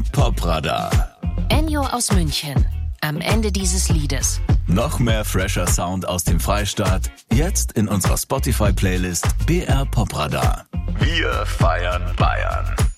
Popradarm. Ennio aus München. Am Ende dieses Liedes. Noch mehr fresher Sound aus dem Freistaat. Jetzt in unserer Spotify-Playlist BR Popradarm. Wir feiern Bayern.